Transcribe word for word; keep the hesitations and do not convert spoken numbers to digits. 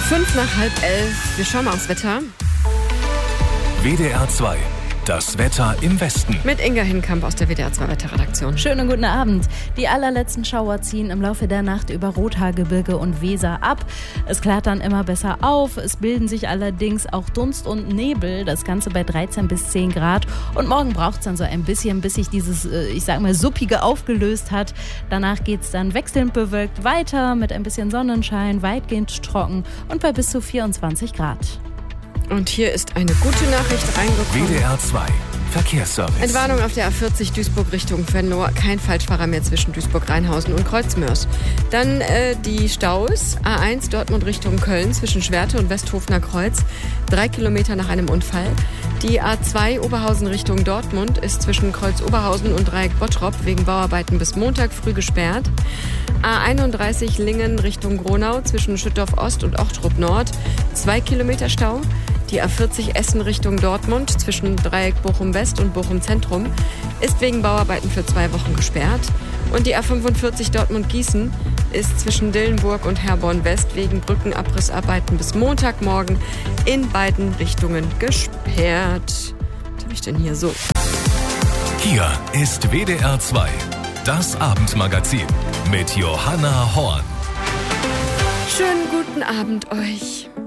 Fünf nach halb elf. Wir schauen mal aufs Wetter. W D R zwei. Das Wetter im Westen. Mit Inga Hinkamp aus der W D R zwei Wetterredaktion. Schönen guten Abend. Die allerletzten Schauer ziehen im Laufe der Nacht über Rothaargebirge und Weser ab. Es klart dann immer besser auf. Es bilden sich allerdings auch Dunst und Nebel. Das Ganze bei dreizehn bis zehn Grad. Und morgen braucht es dann so ein bisschen, bis sich dieses, ich sag mal, Suppige aufgelöst hat. Danach geht es dann wechselnd bewölkt weiter mit ein bisschen Sonnenschein, weitgehend trocken und bei bis zu vierundzwanzig Grad. Und hier ist eine gute Nachricht reingekommen. W D R zwei. Verkehrsservice. Entwarnung auf der A vierzig Duisburg Richtung Venlo. Kein Falschfahrer mehr zwischen Duisburg-Rheinhausen und Kreuzmörs. Dann äh, die Staus. A eins Dortmund Richtung Köln zwischen Schwerte und Westhofener Kreuz. Drei Kilometer nach einem Unfall. Die A zwei Oberhausen Richtung Dortmund ist zwischen Kreuz Oberhausen und Dreieck Bottrop wegen Bauarbeiten bis Montag früh gesperrt. A einunddreißig Lingen Richtung Gronau zwischen Schüttorf Ost und Ochtrup Nord. Zwei Kilometer Stau. Die A vierzig Essen Richtung Dortmund zwischen Dreieck Bochum West und Bochum Zentrum ist wegen Bauarbeiten für zwei Wochen gesperrt. Und die A fünfundvierzig Dortmund Gießen ist zwischen Dillenburg und Herborn West wegen Brückenabrissarbeiten bis Montagmorgen in beiden Richtungen gesperrt. Was habe ich denn hier so? Hier ist W D R zwei. Das Abendmagazin mit Johanna Horn. Schönen guten Abend euch.